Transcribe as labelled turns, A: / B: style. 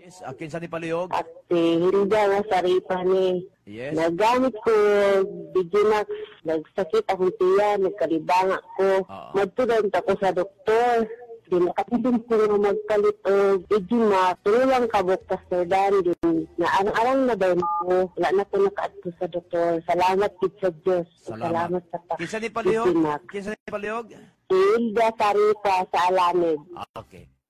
A: Yes, akin sa ni palihog.
B: At Hilda nga saripa ni.
A: Yes.
B: Nagamit ko Digimax, nagsakit akong tiya, nagkalibanga ko. Magtudant ako sa doktor. Di nakatibin ko nga magpalit o Digimax. Tulang kabok Pastor din. Naarang-arang na daw ko. Wala na ko nakaadto sa doktor. Salamat kid sa Diyos. Salamat sa
A: Kinsa ni palihog?
B: Digimax.
A: Kinsa ni palihog?
B: Hilda saripa sa Alamid.
A: Okay.